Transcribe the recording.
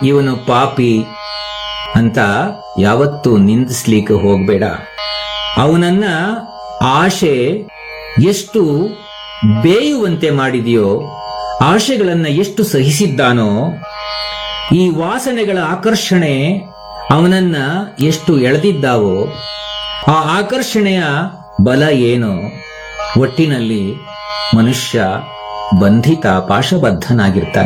ಇವನು ಪಾಪಿ ಅಂತ ಯಾವತ್ತೂ ನಿಂದಿಸ್ಲಿಕ್ಕೆ ಹೋಗ್ಬೇಡ. ಅವನನ್ನ ಆಶೆ ಎಷ್ಟು ಬೇಯುವಂತೆ ಮಾಡಿದೆಯೋ, ಆಶೆಗಳನ್ನ ಎಷ್ಟು ಸಹಿಸಿದ್ದಾನೋ, ಈ ವಾಸನೆಗಳ ಆಕರ್ಷಣೆ ಅವನನ್ನ ಎಷ್ಟು ಎಳೆದಿದ್ದಾವೋ, ಆ ಆಕರ್ಷಣೆಯ ಬಲ ಏನೋ. ಒಟ್ಟಿನಲ್ಲಿ ಮನುಷ್ಯ ಬಂಧಿತ, ಪಾಶಬದ್ಧನಾಗಿರ್ತಾನೆ.